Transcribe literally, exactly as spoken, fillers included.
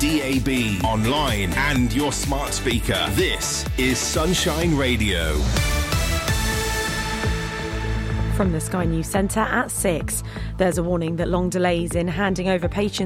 D A B, online and your smart speaker. This is Sunshine Radio. From the Sky News Centre at six. There's a warning that long delays in handing over patients